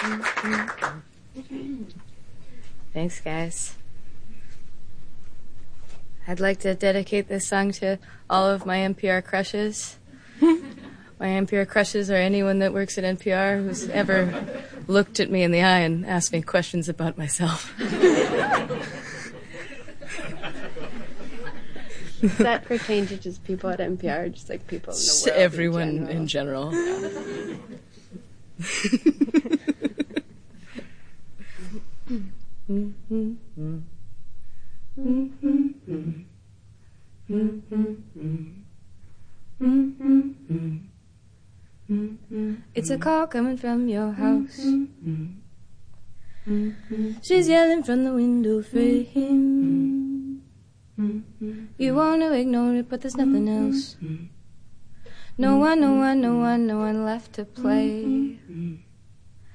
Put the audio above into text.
Thanks, guys. I'd like to dedicate this song to all of my NPR crushes. My NPR crushes are anyone that works at NPR who's ever looked at me in the eye and asked me questions about myself. Does that pertain to just people at NPR, just like people in the world? Everyone in general. It's a call coming from your house. She's yelling from the window frame. You want to ignore it, but there's nothing else. No one left to play.